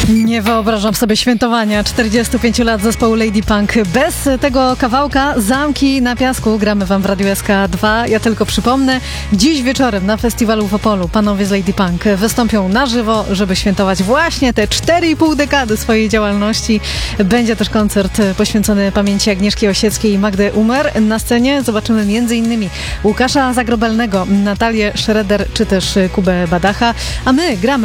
Nie wyobrażam sobie świętowania 45 lat zespołu Lady Punk. Bez tego kawałka Zamki na piasku gramy wam w Radiu SK2. Ja tylko przypomnę, dziś wieczorem na festiwalu w Opolu panowie z Lady Punk wystąpią na żywo, żeby świętować właśnie te 4,5 dekady swojej działalności. Będzie też koncert poświęcony pamięci Agnieszki Osieckiej i Magdy Umer. Na scenie zobaczymy m.in. Łukasza Zagrobelnego, Natalię Schroeder czy też Kubę Badacha, a my gramy